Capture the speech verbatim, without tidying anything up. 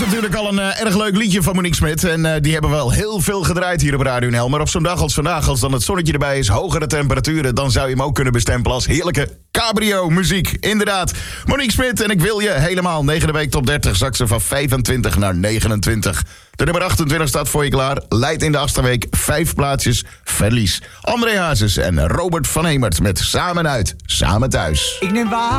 natuurlijk al een uh, erg leuk liedje van Monique Smit. En uh, die hebben we wel heel veel gedraaid hier op Radio N L. Maar op zo'n dag als vandaag, als dan het zonnetje erbij is, hogere temperaturen, dan zou je hem ook kunnen bestempelen als heerlijke cabrio-muziek. Inderdaad, Monique Smit en ik wil je helemaal. Negende week top dertig, zak ze van vijfentwintig naar negenentwintig. De nummer achtentwintig staat voor je klaar. Leidt in de achtste week vijf plaatsjes verlies. André Hazes en Robert van Hemert met Samen uit, Samen thuis. Ik neem waar.